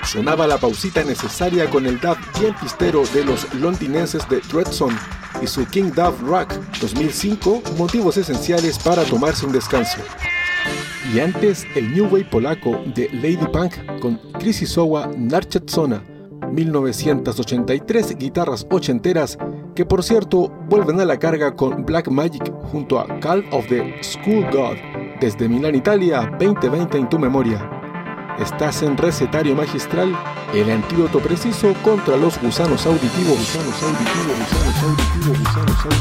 sonaba la pausita necesaria con el dub bien pistero de los londinenses de Dreadson y su King Dub Rock 2005, motivos esenciales para tomarse un descanso. Y antes, el New Wave polaco de Lady Punk con Kryzysowa Narcietsona, 1983, guitarras ochenteras, que por cierto vuelven a la carga con Black Magic junto a Call of the School God, desde Milán, Italia, 2020 en tu memoria. Estás en Recetario Magistral, el antídoto preciso contra los gusanos auditivos.